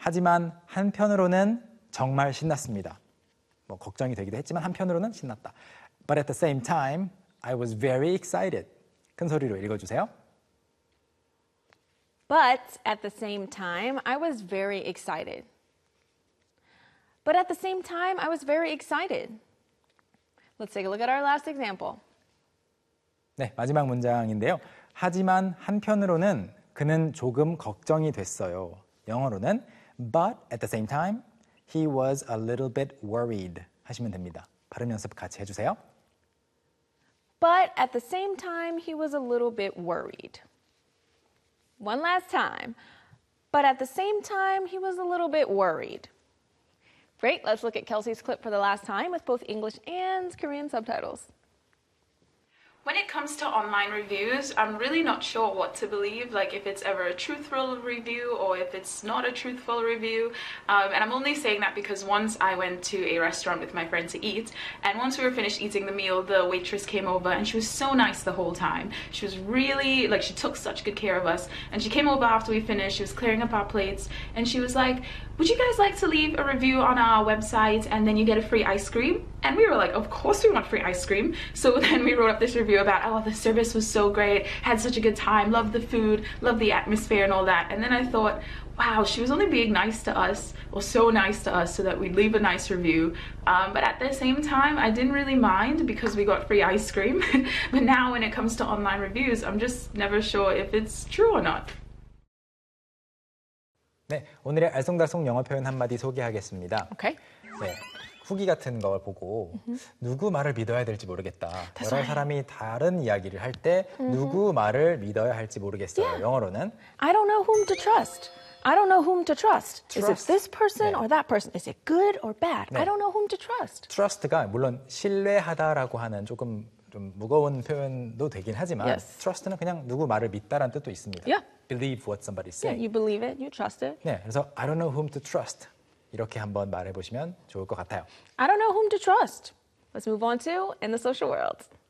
하지만 한편으로는 정말 신났습니다. 뭐 걱정이 되기도 했지만 한편으로는 신났다. But at the same time, I was very excited. 큰 소리로 읽어주세요. But at the same time, I was very excited. But at the same time, I was very excited. Let's take a look at our last example. 네, 마지막 문장인데요. 하지만 한편으로는 그는 조금 걱정이 됐어요. 영어로는 But at the same time, he was a little bit worried 하시면 됩니다. 발음 연습 같이 해주세요. But at the same time, he was a little bit worried. One last time. But at the same time, he was a little bit worried. Great, let's look at Kelsey's clip for the last time with both English and Korean subtitles. When it comes to online reviews, I'm really not sure what to believe, like if it's ever a truthful review or if it's not a truthful review. And I'm only saying that because once I went to a restaurant with my friend to eat, and once we were finished eating the meal, the waitress came over and she was so nice the whole time. She was really, like, she took such good care of us. And she came over after we finished, she was clearing up our plates, and she was like, would you guys like to leave a review on our website and then you get a free ice cream? And we were like, of course we want free ice cream. So then we wrote up this review about, oh, the service was so great, had such a good time, loved the food, loved the atmosphere and all that. And then I thought, wow, she was only being nice to us, or so nice to us so that we'd leave a nice review. But at the same time, I didn't really mind because we got free ice cream. But now when it comes to online reviews, I'm just never sure if it's true or not. 네, 오늘의 알쏭달쏭 영어 표현 한마디 소개하겠습니다. Okay. 네, 후기 같은 걸 보고 누구 말을 믿어야 될지 모르겠다. 여러 사람이 다른 이야기를 할 때 누구 말을 믿어야 할지 모르겠어요. 영어로는 I don't know whom to trust. I don't know whom to trust. Is it this person or that person? Is it good or bad? I don't know whom to trust. trust가 물론 신뢰하다라고 하는 조금 좀 무거운 표현도 되긴 하지만 trust는 그냥 누구 말을 믿다라는 뜻도 있습니다. Believe what somebody's saying. You believe it, you trust it. 네, 그래서 I don't know whom to trust. 이렇게 한번 말해보시면 좋을 것 같아요. I don't know whom to trust. Let's move on to in the social world.